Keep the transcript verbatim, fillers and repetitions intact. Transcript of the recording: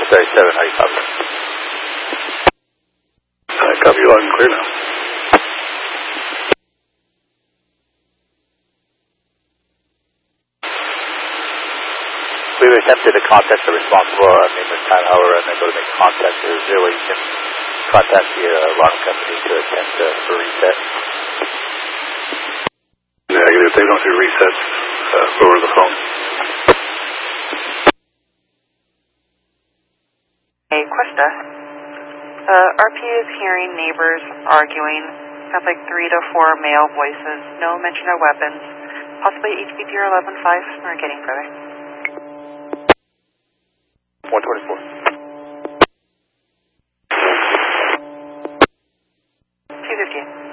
thirty-seven, how you copy? I copy you loud and clear now. We've attempted to contact the responsible uh, maintenance time, however, and then go to make contact. Is there a way you can contact the uh, alarm company to attempt uh, for reset? Negative, they don't do resets uh, over the phone. Hey, Questa. Uh, R P is hearing neighbors arguing. Sounds like three to four male voices. No mention of weapons. Possibly H B zero eleven five. We're getting further. one twenty-four. two fifty.